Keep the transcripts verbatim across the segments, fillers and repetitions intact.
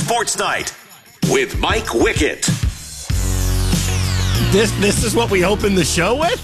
Sports Night with Mike Wickett. This this is what we open the show with?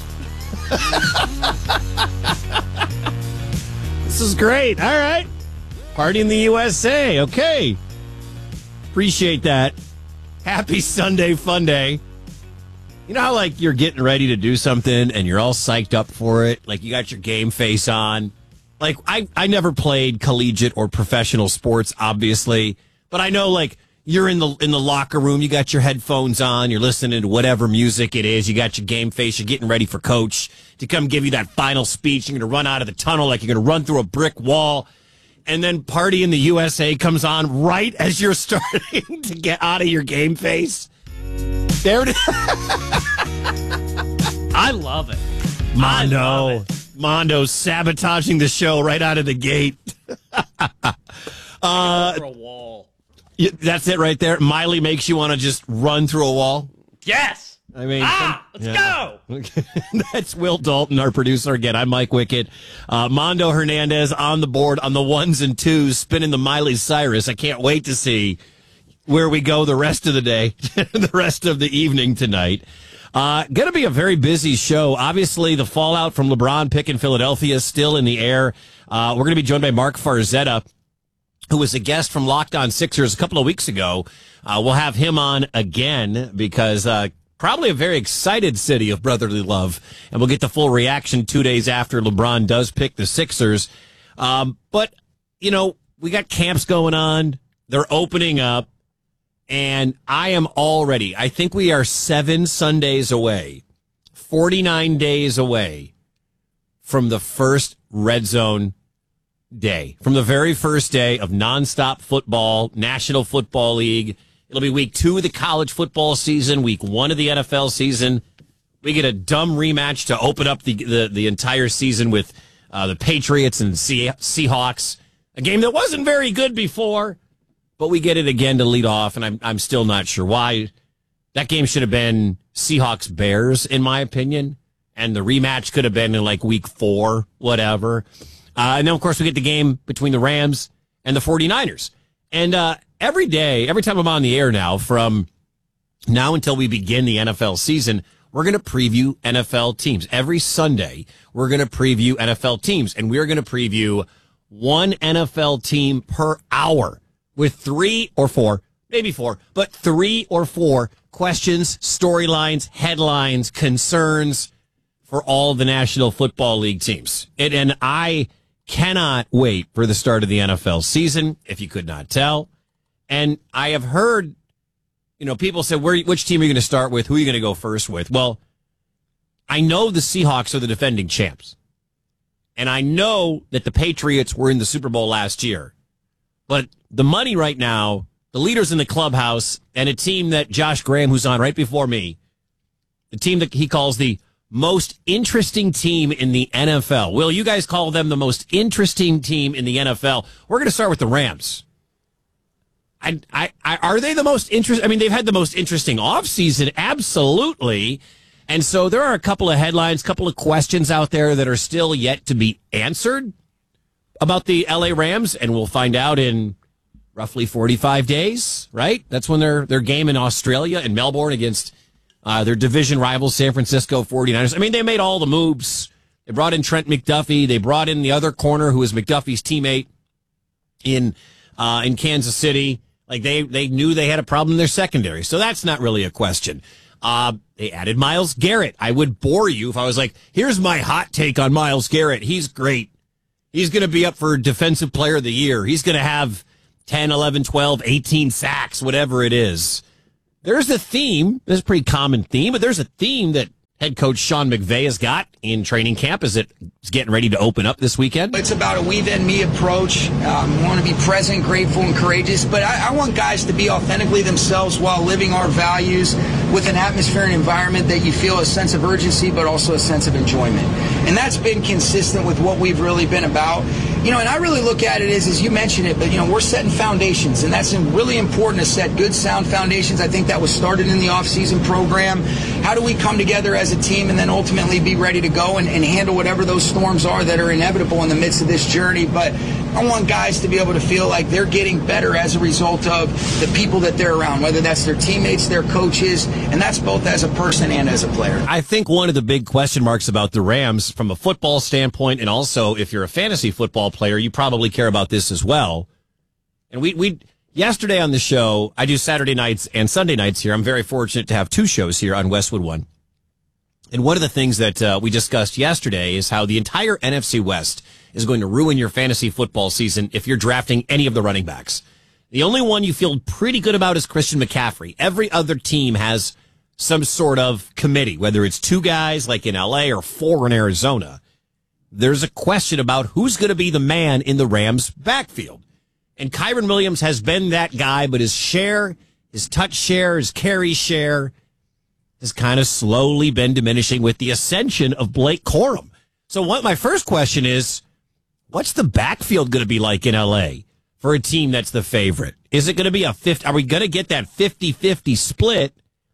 This is great. All right. Party in the U S A. Okay. Appreciate that. Happy Sunday fun day. You know how, like, you're getting ready to do something and you're all psyched up for it? Like, you got your game face on. Like, I, I never played collegiate or professional sports, obviously. But I know, like, you're in the in the locker room, you got your headphones on, you're listening to whatever music it is, you got your game face, you're getting ready for coach to come give you that final speech. You're going to run out of the tunnel like you're going to run through a brick wall. And then Party in the U S A comes on right as you're starting to get out of your game face. There it is. I love it. Mondo. I love it. Mondo sabotaging the show right out of the gate. uh, for a wall. Yeah, that's it right there. Miley makes you want to just run through a wall. Yes. I mean, ah, let's yeah. go. That's Will Dalton, our producer. Again, I'm Mike Wickett. Uh, Mondo Hernandez on the board on the ones and twos, spinning the Miley Cyrus. I can't wait to see where we go the rest of the day, the rest of the evening tonight. Uh, going to be a very busy show. Obviously, the fallout from LeBron picking Philadelphia is still in the air. Uh, we're going to be joined by Mark Farzetta, who was a guest from Locked On Sixers a couple of weeks ago. Uh, we'll have him on again because uh, probably a very excited city of brotherly love. And we'll get the full reaction two days after LeBron does pick the Sixers. Um, but, you know, we got camps going on. They're opening up. And I am already, I think we are seven Sundays away, forty-nine days away from the first Red Zone day, from the very first day of nonstop football, National Football League. It'll be week two of the college football season, week one of the N F L season. We get a dumb rematch to open up the the, the entire season with uh, the Patriots and Se- Seahawks, a game that wasn't very good before. But we get it again to lead off, and I'm I'm still not sure why. That game should have been Seahawks-Bears, in my opinion, and the rematch could have been in, like, week four, whatever. Uh, and then, of course, we get the game between the Rams and the 49ers. And uh, every day, every time I'm on the air now, from now until we begin the N F L season, we're going to preview N F L teams. Every Sunday, we're going to preview N F L teams, and we're going to preview one N F L team per hour, with three or four, maybe four, but three or four questions, storylines, headlines, concerns for all the National Football League teams. And, and I cannot wait for the start of the N F L season, if you could not tell. And I have heard, you know, people say, Where, which team are you going to start with? Who are you going to go first with? Well, I know the Seahawks are the defending champs. And I know that the Patriots were in the Super Bowl last year. But the money right now, the leaders in the clubhouse, and a team that Josh Graham, who's on right before me, the team that he calls the most interesting team in the N F L. Will, you guys call them the most interesting team in the N F L? We're going to start with the Rams. I, I, I, are they the most interesting? I mean, they've had the most interesting offseason, absolutely. And so there are a couple of headlines, couple of questions out there that are still yet to be answered about the L A Rams, and we'll find out in roughly forty-five days, right? That's when their their game in Australia, in Melbourne, against uh, their division rivals, San Francisco 49ers. I mean, they made all the moves. They brought in Trent McDuffie. They brought in the other corner, who was McDuffie's teammate in uh, in Kansas City. Like, they, they knew they had a problem in their secondary, so that's not really a question. Uh, they added Myles Garrett. I would bore you if I was like, here's my hot take on Myles Garrett. He's great. He's going to be up for Defensive Player of the Year. He's going to have ten, eleven, twelve, eighteen sacks, whatever it is. There's a theme. There's a pretty common theme, but there's a theme that head coach Sean McVay has got in training camp as it's getting ready to open up this weekend. It's about a we then me approach. Um, want to be present, grateful, and courageous. But I, I want guys to be authentically themselves while living our values with an atmosphere and environment that you feel a sense of urgency, but also a sense of enjoyment. And that's been consistent with what we've really been about. You know, and I really look at it as, as you mentioned it, but, you know, we're setting foundations, and that's really important to set good, sound foundations. I think that was started in the off-season program. How do we come together as a team and then ultimately be ready to go and, and handle whatever those storms are that are inevitable in the midst of this journey? But I want guys to be able to feel like they're getting better as a result of the people that they're around, whether that's their teammates, their coaches, and that's both as a person and as a player. I think one of the big question marks about the Rams from a football standpoint, and also if you're a fantasy football player, you probably care about this as well. And we, we, yesterday on the show, I do Saturday nights and Sunday nights here. I'm very fortunate to have two shows here on Westwood One. And one of the things that uh, we discussed yesterday is how the entire N F C West is going to ruin your fantasy football season if you're drafting any of the running backs. The only one you feel pretty good about is Christian McCaffrey. Every other team has some sort of committee, whether it's two guys like in L A or four in Arizona. There's a question about who's going to be the man in the Rams' backfield. And Kyren Williams has been that guy, but his share, his touch share, his carry share has kind of slowly been diminishing with the ascension of Blake Corum. So what my first question is, what's the backfield going to be like in L A for a team that's the favorite? Is it going to be a fifty? Are we going to get that fifty-fifty split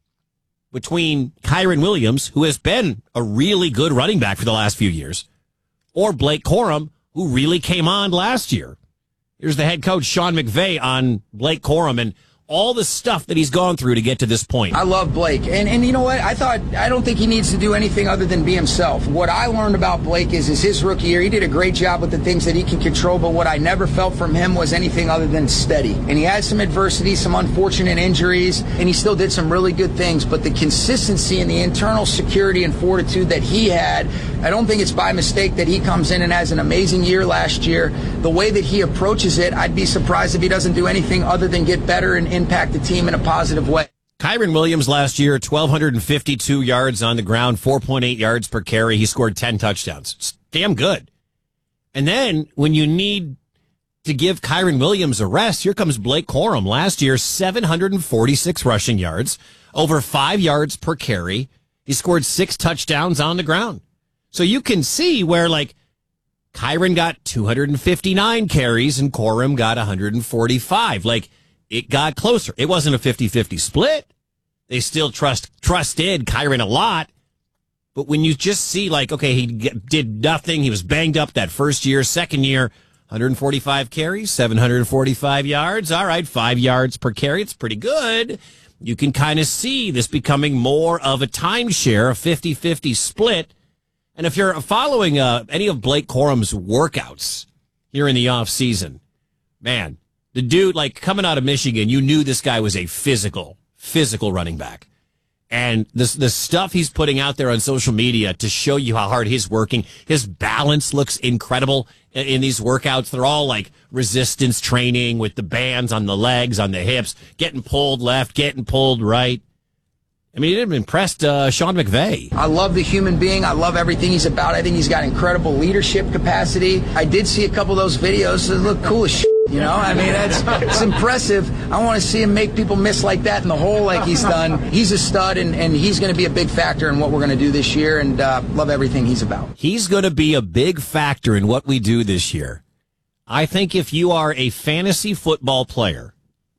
between Kyren Williams, who has been a really good running back for the last few years, or Blake Corum, who really came on last year? Here's the head coach, Sean McVay, on Blake Corum and all the stuff that he's gone through to get to this point. I love Blake. And and you know what? I thought, I don't think he needs to do anything other than be himself. What I learned about Blake is, is his rookie year, he did a great job with the things that he can control, but what I never felt from him was anything other than steady. And he had some adversity, some unfortunate injuries, and he still did some really good things. But the consistency and the internal security and fortitude that he had, I don't think it's by mistake that he comes in and has an amazing year last year. The way that he approaches it, I'd be surprised if he doesn't do anything other than get better and impact the team in a positive way. Kyren Williams last year, one thousand two hundred fifty-two yards on the ground, four point eight yards per carry. He scored ten touchdowns. It's damn good. And then when you need to give Kyren Williams a rest, here comes Blake Corum. Last year, seven hundred forty-six rushing yards, over five yards per carry. He scored six touchdowns on the ground. So you can see where, like, Kyren got two hundred fifty-nine carries and Corum got one hundred forty-five. Like, it got closer. It wasn't a fifty-fifty split. They still trust trusted Kyren a lot. But when you just see, like, okay, he did nothing. He was banged up that first year. Second year, one hundred forty-five carries, seven hundred forty-five yards. All right, five yards per carry. It's pretty good. You can kind of see this becoming more of a timeshare, a fifty-fifty split. And if you're following uh, any of Blake Corum's workouts here in the offseason, man, the dude, like, coming out of Michigan, you knew this guy was a physical, physical running back. And this, the stuff he's putting out there on social media to show you how hard he's working, his balance looks incredible in, in these workouts. They're all like resistance training with the bands on the legs, on the hips, getting pulled left, getting pulled right. I mean, it impressed uh, Sean McVay. I love the human being. I love everything he's about. I think he's got incredible leadership capacity. I did see a couple of those videos that look cool as shit. You know, I mean, that's it's impressive. I want to see him make people miss like that in the hole like he's done. He's a stud, and, and he's going to be a big factor in what we're going to do this year, and uh, love everything he's about. He's going to be a big factor in what we do this year. I think if you are a fantasy football player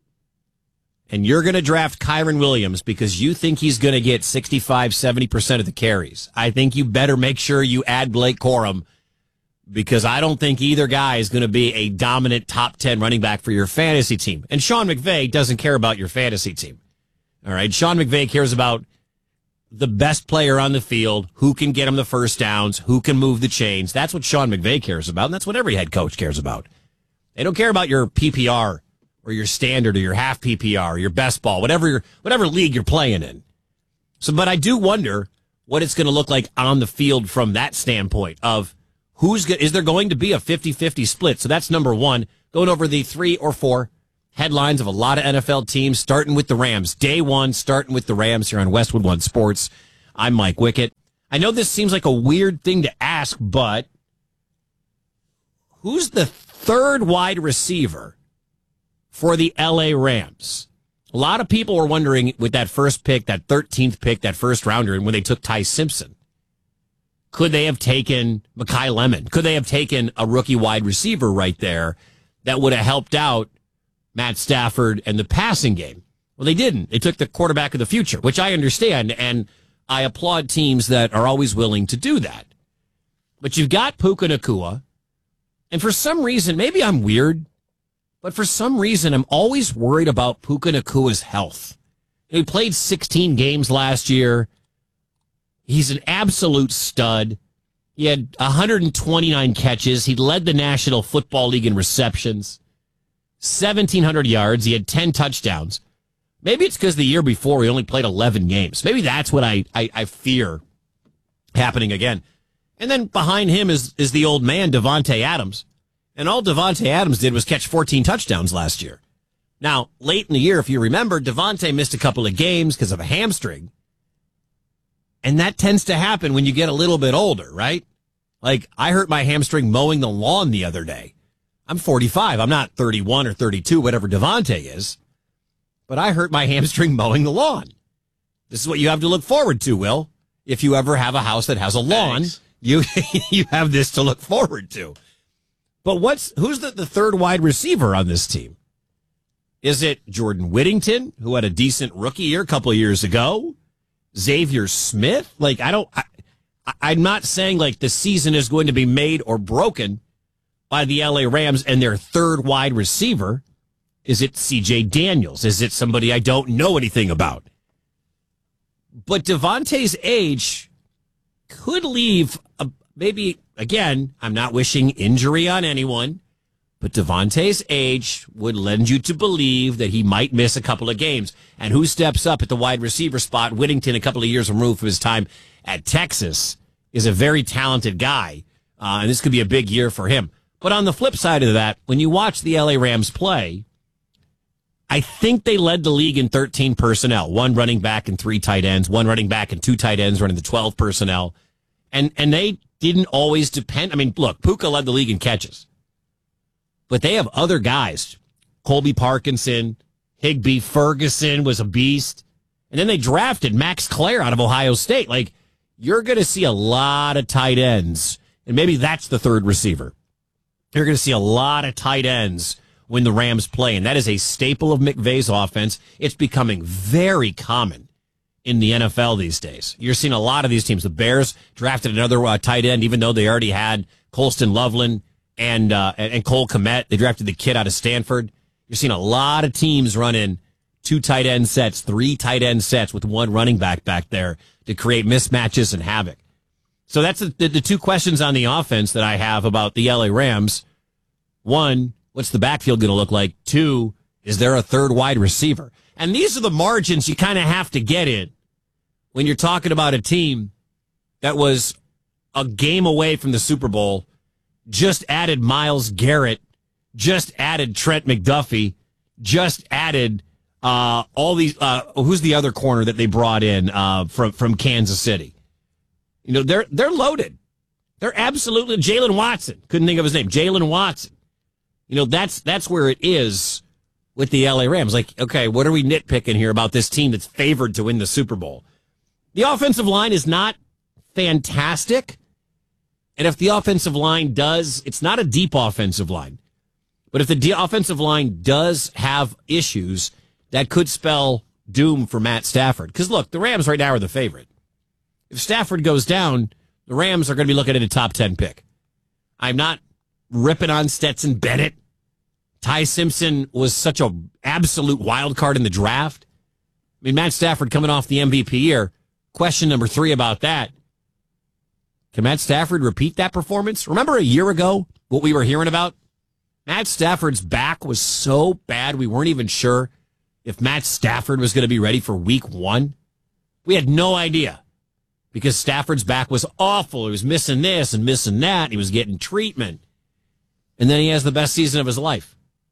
and you're going to draft Kyren Williams because you think he's going to get sixty-five, seventy percent of the carries, I think you better make sure you add Blake Corum, because I don't think either guy is going to be a dominant top ten running back for your fantasy team. And Sean McVay doesn't care about your fantasy team. All right. Sean McVay cares about the best player on the field, who can get him the first downs, who can move the chains. That's what Sean McVay cares about. And that's what every head coach cares about. They don't care about your P P R or your standard or your half P P R or your best ball, whatever your, whatever league you're playing in. So, but I do wonder what it's going to look like on the field from that standpoint of, Who's is there going to be a fifty-fifty split? So that's number one. Going over the three or four headlines of a lot of N F L teams, starting with the Rams. Day one, starting with the Rams here on Westwood One Sports. I'm Mike Wickett. I know this seems like a weird thing to ask, but who's the third wide receiver for the L A Rams? A lot of people were wondering with that first pick, that thirteenth pick, that first rounder, and when they took Ty Simpson. Could they have taken Mekhi Lemon? Could they have taken a rookie wide receiver right there that would have helped out Matt Stafford and the passing game? Well, they didn't. They took the quarterback of the future, which I understand, and I applaud teams that are always willing to do that. But you've got Puka Nacua, And for some reason, maybe I'm weird, but for some reason, I'm always worried about Puka Nacua's health. He played sixteen games last year. He's an absolute stud. He had one hundred twenty-nine catches. He led the National Football League in receptions, seventeen hundred yards. He had ten touchdowns. Maybe it's because the year before he only played eleven games. Maybe that's what I, I, I fear happening again. And then behind him is, is the old man, Davante Adams. And all Davante Adams did was catch fourteen touchdowns last year. Now, late in the year, if you remember, Davante missed a couple of games because of a hamstring. And that tends to happen when you get a little bit older, right? Like, I hurt my hamstring mowing the lawn the other day. I'm forty-five. I'm not thirty-one or thirty-two, whatever Davante is. But I hurt my hamstring mowing the lawn. This is what you have to look forward to, Will. If you ever have a house that has a lawn, Thanks. you you have this to look forward to. But what's who's the, the third wide receiver on this team? Is it Jordan Whittington, who had a decent rookie year a couple of years ago? Xavier Smith? Like, I don't, I, I'm not saying like the season is going to be made or broken by the L A Rams and their third wide receiver. Is it C J Daniels? Is it somebody I don't know anything about? But Davante's age could leave a, maybe, again, I'm not wishing injury on anyone, but Davante's age would lend you to believe that he might miss a couple of games. And who steps up at the wide receiver spot? Whittington, a couple of years removed from his time at Texas, is a very talented guy. Uh, and this could be a big year for him. But on the flip side of that, when you watch the L A Rams play, I think they led the league in thirteen personnel, one running back and three tight ends, one running back and two tight ends running the twelve personnel. And and they didn't always depend. I mean, look, Puka led the league in catches. But they have other guys. Colby Parkinson, Higbee, Ferguson was a beast. And then they drafted Max Clare out of Ohio State. Like, you're going to see a lot of tight ends. And maybe that's the third receiver. You're going to see a lot of tight ends when the Rams play. And that is a staple of McVay's offense. It's becoming very common in the N F L these days. You're seeing a lot of these teams. The Bears drafted another uh, tight end, even though they already had Colston Loveland and uh, and Cole Kmet. They drafted the kid out of Stanford. You're seeing a lot of teams run in two tight end sets, three tight end sets with one running back back there to create mismatches and havoc. So that's the, the, the two questions on the offense that I have about the L A Rams. One, what's the backfield going to look like? Two, is there a third wide receiver? And these are the margins you kind of have to get in when you're talking about a team that was a game away from the Super Bowl, just added Myles Garrett, just added Trent McDuffie, just added uh, all these. Uh, who's the other corner that they brought in uh, from from Kansas City? You know, they're they're loaded. They're absolutely Jalen Watson. Couldn't think of his name. Jalen Watson. You know, that's that's where it is with the L A Rams. Like, okay, what are we nitpicking here about this team that's favored to win the Super Bowl? The offensive line is not fantastic. And if the offensive line does, it's not a deep offensive line. But if the de- offensive line does have issues, that could spell doom for Matt Stafford. Because, look, the Rams right now are the favorite. If Stafford goes down, the Rams are going to be looking at a top ten pick. I'm not ripping on Stetson Bennett. Ty Simpson was such an absolute wild card in the draft. I mean, Matt Stafford coming off the M V P year. Question number three about that. Can Matt Stafford repeat that performance? Remember a year ago what we were hearing about? Matt Stafford's back was so bad we weren't even sure if Matt Stafford was going to be ready for week one. We had no idea because Stafford's back was awful. He was missing this and missing that. He was getting treatment. And then he has the best season of his life.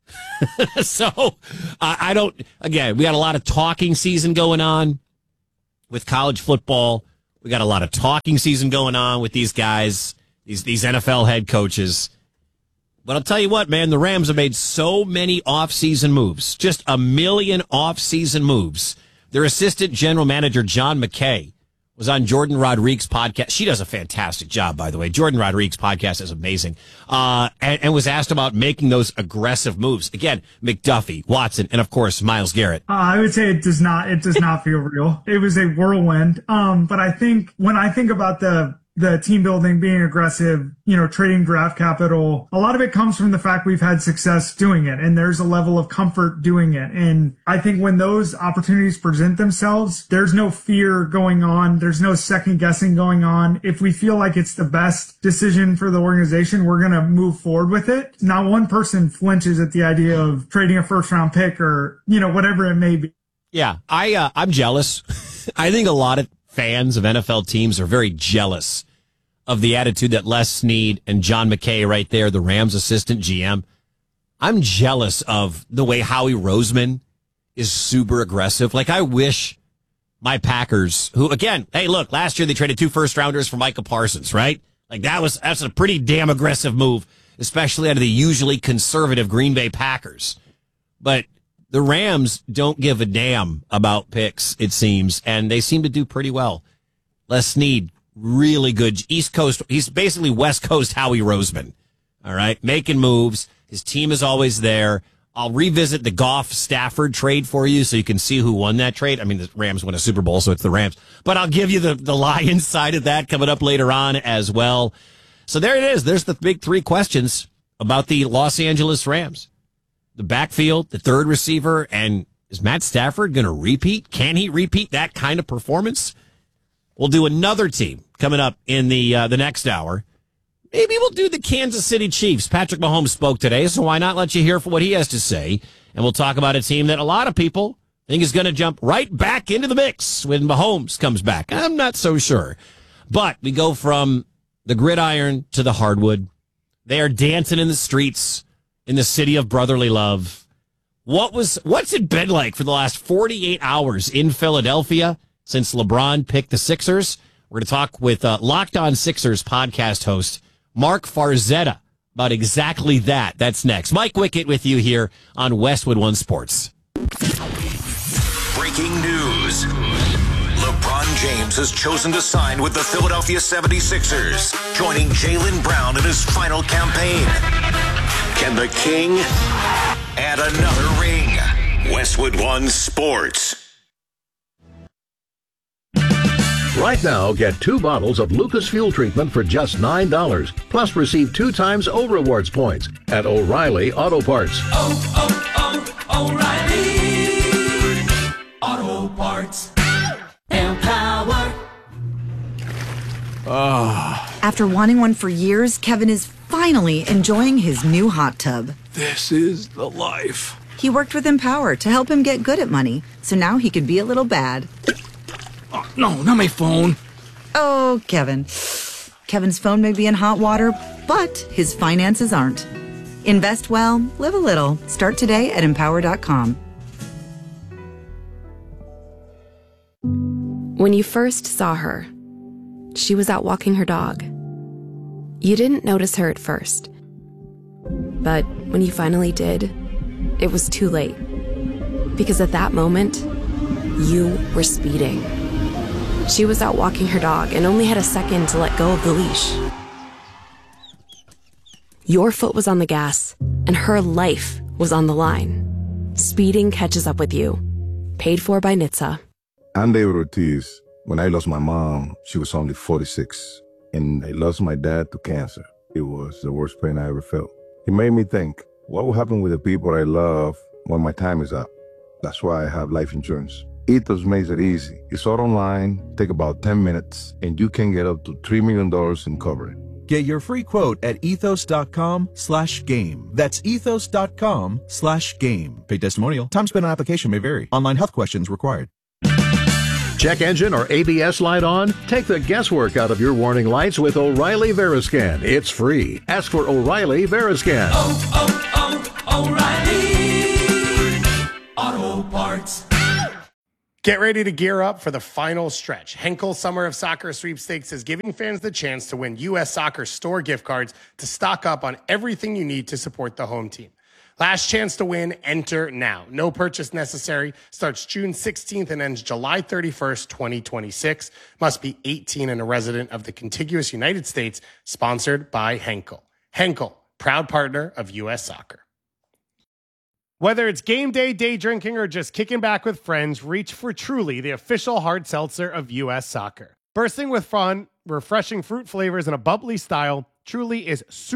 so uh, I don't, again, we got a lot of talking season going on with college football. We got a lot of talking season going on with these guys, these these N F L head coaches. But I'll tell you what, man, the Rams have made so many off-season moves, just a million off-season moves. Their assistant general manager, John McKay, was on Jordan Rodriguez's podcast. She does a fantastic job, by the way. Jordan Rodriguez's podcast is amazing. Uh, and, and was asked about making those aggressive moves. Again, McDuffie, Watson, and of course, Myles Garrett. Uh, I would say it does not, it does not feel real. It was a whirlwind. Um, but I think when I think about the the team building, being aggressive, you know, trading draft capital. A lot of it comes from the fact we've had success doing it, and there's a level of comfort doing it. And I think when those opportunities present themselves, there's no fear going on. There's no second guessing going on. If we feel like it's the best decision for the organization, we're going to move forward with it. Not one person flinches at the idea of trading a first round pick or, you know, whatever it may be. Yeah, I, uh, I'm jealous. I think a lot of fans of N F L teams are very jealous of the attitude that Les Snead and John McKay right there, the Rams assistant G M. I'm jealous of the way Howie Roseman is super aggressive. Like, I wish my Packers, who, again, hey, look, last year they traded two first rounders for Micah Parsons, right? Like, that was, that's a pretty damn aggressive move, especially out of the usually conservative Green Bay Packers. But the Rams don't give a damn about picks, it seems, and they seem to do pretty well. Les Snead, really good. East Coast, he's basically West Coast Howie Roseman, all right? Making moves. His team is always there. I'll revisit the Goff-Stafford trade for you so you can see who won that trade. I mean, the Rams won a Super Bowl, so it's the Rams. But I'll give you the, the Lions side of that coming up later on as well. So there it is. There's the big three questions about the Los Angeles Rams. The backfield, the third receiver, and is Matt Stafford going to repeat? Can he repeat that kind of performance? We'll do another team coming up in the uh, the next hour. Maybe we'll do the Kansas City Chiefs. Patrick Mahomes spoke today, so why not let you hear what he has to say? And we'll talk about a team that a lot of people think is going to jump right back into the mix when Mahomes comes back. I'm not so sure. But we go from the gridiron to the hardwood. They are dancing in the streets in the city of brotherly love. What was what's it been like for the last forty-eight hours in Philadelphia since LeBron picked the Sixers? We're going to talk with uh, Locked On Sixers podcast host Mark Farzetta about exactly that. That's next. Mike Wickett with you here on Westwood One Sports. Breaking news. LeBron James has chosen to sign with the Philadelphia seventy-sixers, joining Jaylen Brown in his final campaign. Can the King add another ring? Westwood One Sports. Right now, get two bottles of Lucas Fuel Treatment for just nine dollars. Plus, receive two times O Rewards points at O'Reilly Auto Parts. Oh, oh, oh, O'Reilly Auto Parts. Empower. Oh. After wanting one for years, Kevin is finally enjoying his new hot tub. This is the life. He worked with Empower to help him get good at money, so now he can be a little bad. Oh, no, not my phone. Oh, Kevin. Kevin's phone may be in hot water, but his finances aren't. Invest well, live a little. Start today at empower dot com. When you first saw her, she was out walking her dog. You didn't notice her at first. But when you finally did, it was too late. Because at that moment, you were speeding. She was out walking her dog and only had a second to let go of the leash. Your foot was on the gas, and her life was on the line. Speeding catches up with you. Paid for by N H T S A. I'm David Ortiz. When I lost my mom, she was only forty-six. And I lost my dad to cancer. It was the worst pain I ever felt. It made me think, what will happen with the people I love when my time is up? That's why I have life insurance. Ethos makes it easy. It's all online, take about ten minutes, and you can get up to three million dollars in coverage. Get your free quote at ethos.com slash game. That's ethos.com slash game. Paid testimonial. Time spent on application may vary. Online health questions required. Check engine or A B S light on? Take the guesswork out of your warning lights with O'Reilly Veriscan. It's free. Ask for O'Reilly Veriscan. Oh, oh, oh, O'Reilly Auto Parts. Get ready to gear up for the final stretch. Henkel Summer of Soccer Sweepstakes is giving fans the chance to win U S Soccer store gift cards to stock up on everything you need to support the home team. Last chance to win, enter now. No purchase necessary. Starts June sixteenth and ends July thirty-first, twenty twenty-six. Must be eighteen and a resident of the contiguous United States. Sponsored by Henkel. Henkel, proud partner of U S Soccer. Whether it's game day, day drinking, or just kicking back with friends, reach for Truly, the official hard seltzer of U S Soccer. Bursting with fun, refreshing fruit flavors, and a bubbly style, Truly is super